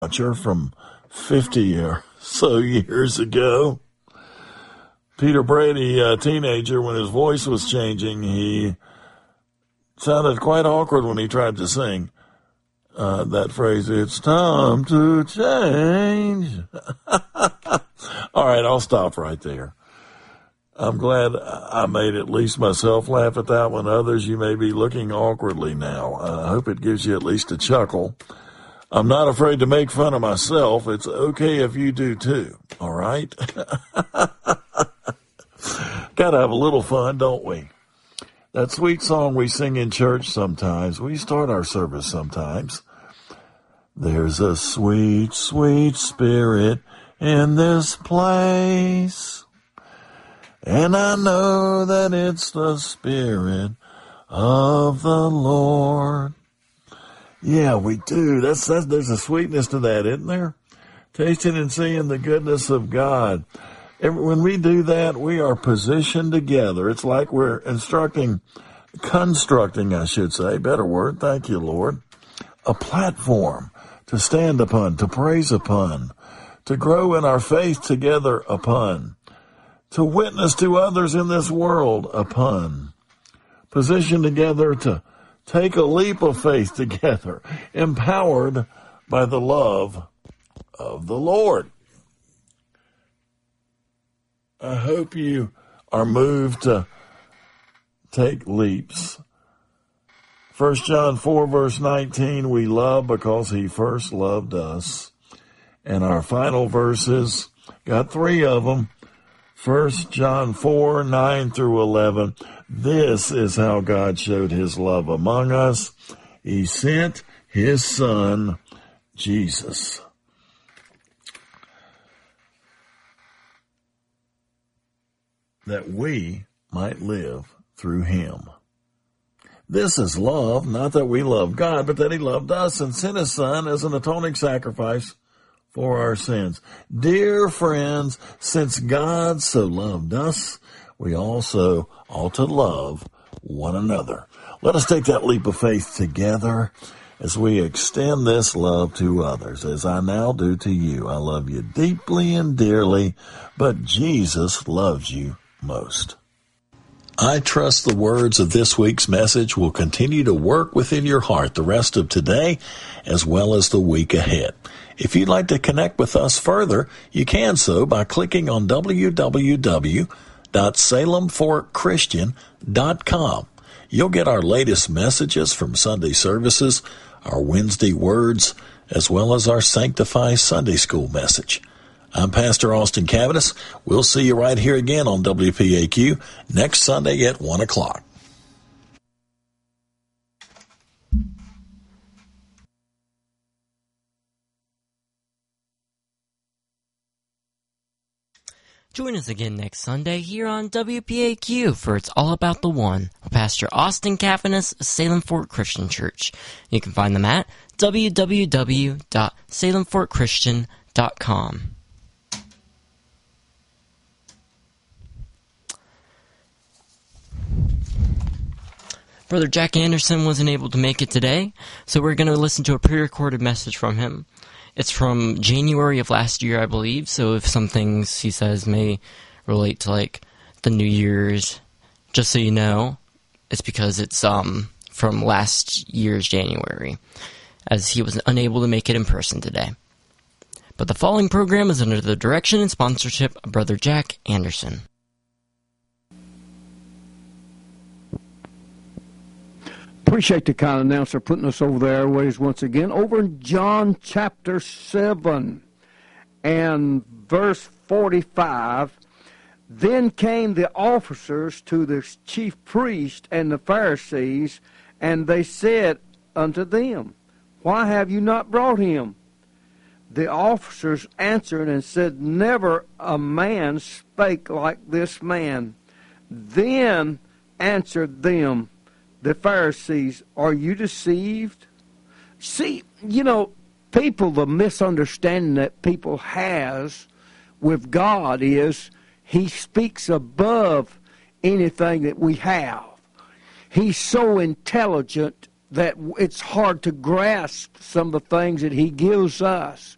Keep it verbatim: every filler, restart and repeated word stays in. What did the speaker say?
watcher from fifty or so years ago. Peter Brady, a teenager, when his voice was changing, he sounded quite awkward when he tried to sing uh, that phrase, "It's time to change." All right, I'll stop right there. I'm glad I made at least myself laugh at that one. Others, you may be looking awkwardly now. Uh, I hope it gives you at least a chuckle. I'm not afraid to make fun of myself. It's okay if you do too, all right? Gotta have a little fun, don't we? That sweet song we sing in church sometimes. We start our service sometimes. There's a sweet, sweet spirit in this place, and I know that it's the Spirit of the Lord. Yeah, we do. That's, that's there's a sweetness to that, isn't there? Tasting and seeing the goodness of God. Every, when we do that, we are positioned together. It's like we're instructing, constructing, I should say, better word, thank you, Lord, a platform to stand upon, to praise upon, to grow in our faith together upon, to witness to others in this world upon, positioned together to take a leap of faith together, empowered by the love of the Lord. I hope you are moved to take leaps. First John four, verse nineteen, we love because he first loved us. And our final verses, got three of them. First John four, nine through eleven. This is how God showed his love among us. He sent his son, Jesus. That we might live through him. This is love, not that we love God, but that he loved us and sent his son as an atoning sacrifice for our sins. Dear friends, since God so loved us, we also ought to love one another. Let us take that leap of faith together as we extend this love to others, as I now do to you. I love you deeply and dearly, but Jesus loves you most. I trust the words of this week's message will continue to work within your heart the rest of today as well as the week ahead. If you'd like to connect with us further, you can so by clicking on w w w dot salem fort christian dot com. You'll get our latest messages from Sunday services, our Wednesday words, as well as our Sanctify Sunday School message. I'm Pastor Austin Cavanis. We'll see you right here again on W P A Q next Sunday at one o'clock. Join us again next Sunday here on W P A Q for It's All About the One, with Pastor Austin Cavanis, Salem Fort Christian Church. You can find them at w w w dot salem fort christian dot com. Brother Jack Anderson wasn't able to make it today, so we're going to listen to a pre-recorded message from him. It's from January of last year, I believe, so if some things he says may relate to, like, the New Year's, just so you know, it's because it's um from last year's January, as he was unable to make it in person today. But the following program is under the direction and sponsorship of Brother Jack Anderson. Appreciate the kind announcer putting us over the airways once again. Over in John chapter seven and verse forty-five, then came the officers to the chief priest and the Pharisees, and they said unto them, Why have you not brought him? The officers answered and said, Never a man spake like this man. Then answered them the Pharisees, Are you deceived? See, you know, people, the misunderstanding that people has with God is he speaks above anything that we have. He's so intelligent that it's hard to grasp some of the things that he gives us.